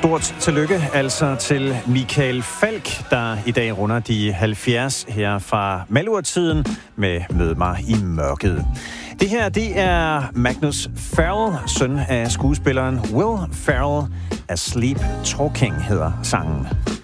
Stort tillykke altså til Michael Falch, der i dag runder de 70 her fra Malurt-tiden med Mød mig i mørket. Det her, det er Magnus Farrell, søn af skuespilleren Will Ferrell. Asleep Talking hedder sangen.